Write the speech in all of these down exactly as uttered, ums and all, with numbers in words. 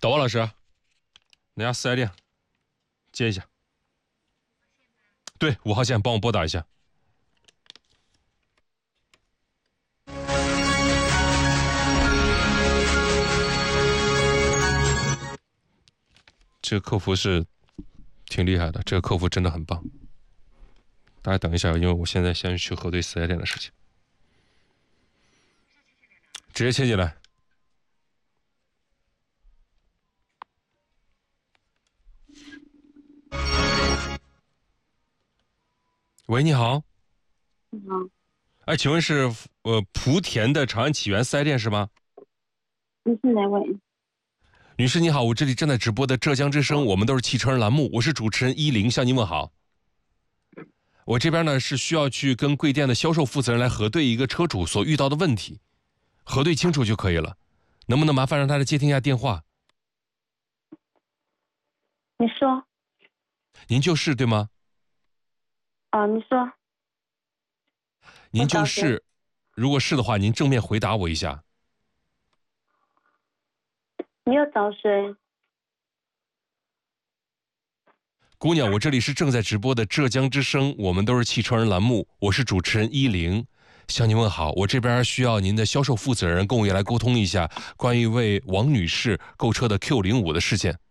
导王老师，那家四 S 店接一下。对，五号线帮我拨打一下。这个客服是挺厉害的，这个客服真的很棒。大家等一下，因为我现在先去核对四 S 店的事情。直接切进来。喂，你好。 你好。 哎，请问是呃莆田的长安启源四 S 店是吗？ 你是哪位？ 女士你好，我这里正在直播的浙江之声，我们都是汽车人栏目，我是主持人依林，向您问好。我这边呢是需要去跟贵店的销售负责人来核对一个车主所遇到的问题，核对清楚就可以了。能不能麻烦让他来接听一下电话？ 你说。 您就是对吗？ 哦，你说。 您就是，如果是的话，您正面回答我一下。 你要找谁？ 姑娘，我这里是正在直播的浙江之声，我们都是汽车人栏目，我是主持人依林，向您问好。我这边需要您的销售负责人跟我也来沟通一下关于一位王女士购车的 Q 零五 的事件。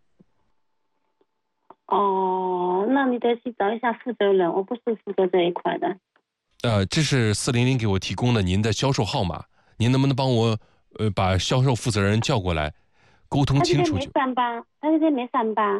哦，那你得去找一下负责人，我不是负责这一块的。 呃，这是四零零给我提供的您的销售号码，您能不能帮我呃把销售负责人叫过来，沟通清楚就。 他今天没上班，他今天没上班。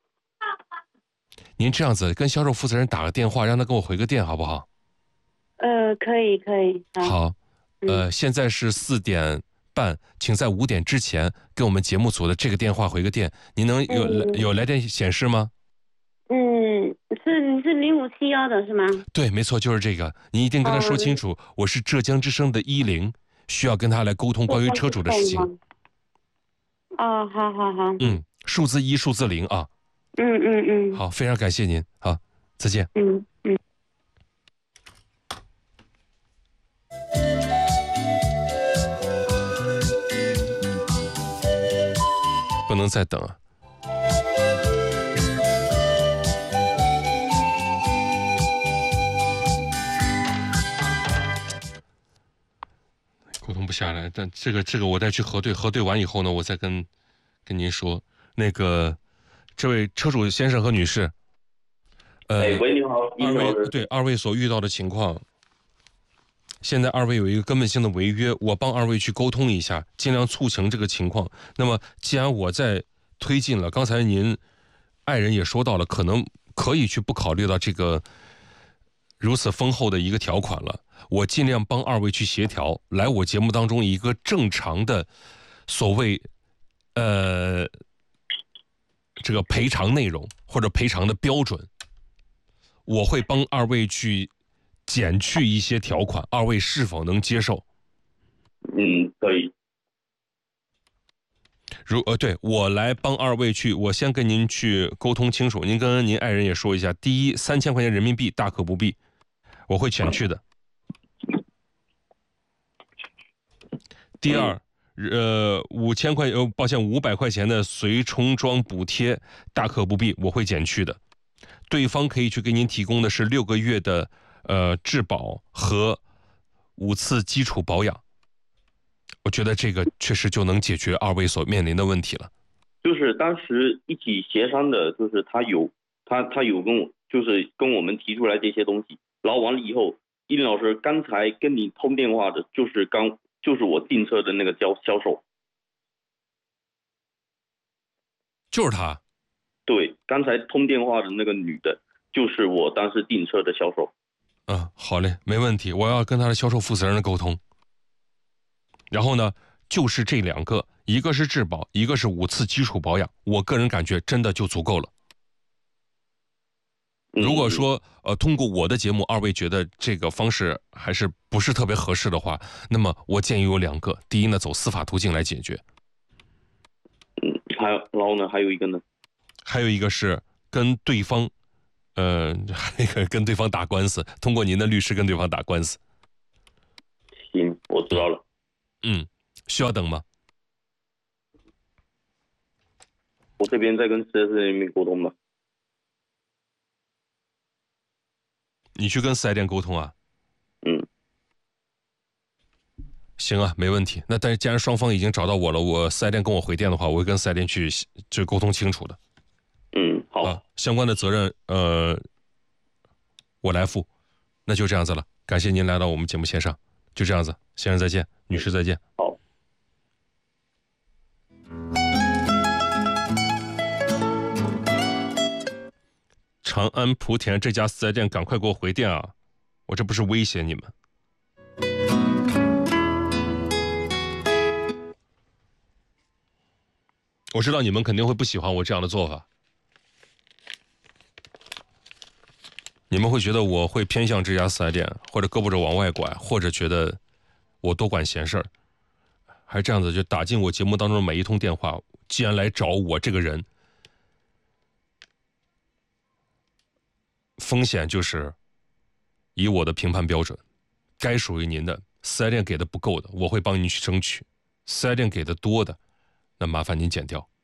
您这样子跟销售负责人打个电话，让他给我回个电，好不好？ 呃，可以，可以。 好，好呃，嗯、现在是四点半，请在五点之前给我们节目组的这个电话回个电。您能有、嗯、有来电显示吗？ 嗯，是你是零五七幺的是吗？对， 没错，就是这个。您一定跟他说清楚，哦、我是浙江之声的依林，需要跟他来沟通关于车主的事情。 哦，好好好。 嗯，数字一，数字零啊。 嗯嗯嗯。 好，非常感谢您，好，再见。 嗯嗯。 不能再等啊。沟通不下来，但这个这个我再去核对，核对完以后呢，我再跟跟您说。那个，这位车主先生和女士， 呃，哎，喂，你好， 二位对二位所遇到的情况，现在二位有一个根本性的违约，我帮二位去沟通一下，尽量促成这个情况。那么，既然我在推进了，刚才您爱人也说到了，可能可以去不考虑到这个如此丰厚的一个条款了。我尽量帮二位去协调，来我节目当中一个正常的所谓呃这个赔偿内容或者赔偿的标准，我会帮二位去减去一些条款，二位是否能接受？ 嗯，可以。 如呃，对，我来帮二位去，我先跟您去沟通清楚。您跟您爱人也说一下，第一，三千块钱人民币大可不必，我会减去的。第二，呃，五千块，呃，抱歉，五百块钱的随充装补贴大可不必，我会减去的。对方可以去给您提供的是六个月的呃质保和五次基础保养。我觉得这个确实就能解决二位所面临的问题了。 就是当时一起协商的，就是他有他他有跟我就是跟我们提出来这些东西，然后完了以后，依林老师刚才跟你通电话的，就是刚就是我订车的那个销销售， 就是他。 对，刚才通电话的那个女的，就是我当时订车的销售。 嗯，好嘞，没问题，我要跟他的销售负责人沟通。然后呢，就是这两个，一个是质保，一个是五次基础保养，我个人感觉真的就足够了。如果说呃通过我的节目，二位觉得这个方式还是不是特别合适的话，那么我建议有两个，第一呢，走司法途径来解决。 嗯，还有，然后呢，还有一个呢？ 还有一个是跟对方，呃，那个跟对方打官司，通过您的律师跟对方打官司。 行，我知道了。 嗯，需要等吗？ 我这边在跟四 S 店那边沟通吧。 你去跟四 S 店沟通啊？ 嗯。 行啊，没问题。那但是既然双方已经找到我了，我四 S 店跟我回电的话，我会跟四 S 店去就沟通清楚的。 嗯，好。 啊，相关的责任呃我来负，那就这样子了。感谢您来到我们节目线上，就这样子，先生再见，女士再见。 好。 长安莆田这家四 S 店，赶快给我回电啊！我这不是威胁你们。我知道你们肯定会不喜欢我这样的做法，你们会觉得我会偏向这家四 S 店，或者胳膊肘往外拐，或者觉得我多管闲事儿，还这样子就打进我节目当中的每一通电话。既然来找我这个人，风险就是以我的评判标准，该属于您的四 S 店给的不够的，我会帮您去争取；四 S 店给的多的，那麻烦您减掉。